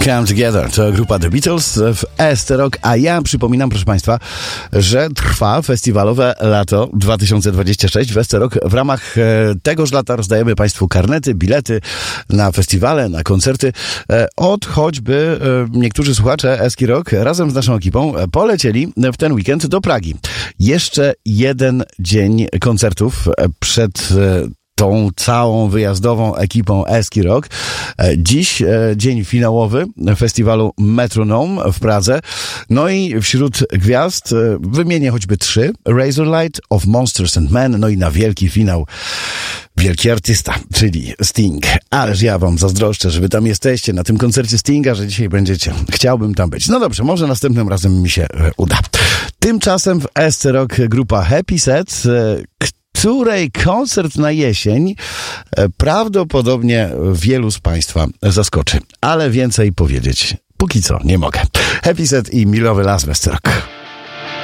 Come Together to grupa The Beatles w ST Rock, a ja przypominam, proszę Państwa, że trwa festiwalowe lato 2026 w ST Rock. W ramach tegoż lata rozdajemy Państwu karnety, bilety na festiwale, na koncerty. Od choćby niektórzy słuchacze ST Rock razem z naszą ekipą polecieli w ten weekend do Pragi. Jeszcze jeden dzień koncertów przed tą całą wyjazdową ekipą Eski Rock. Dziś dzień finałowy festiwalu Metronome w Pradze. No i wśród gwiazd wymienię choćby 3. Razorlight, Of Monsters and Men, no i na wielki finał wielki artysta, czyli Sting. Ależ ja wam zazdroszczę, że wy tam jesteście na tym koncercie Stinga, że dzisiaj będziecie. Chciałbym tam być. No dobrze, może następnym razem mi się uda. Tymczasem w SC Rock grupa Happy Set, której koncert na jesień prawdopodobnie wielu z Państwa zaskoczy. Ale więcej powiedzieć póki co nie mogę. Happy Set i milowy las w SC Rock.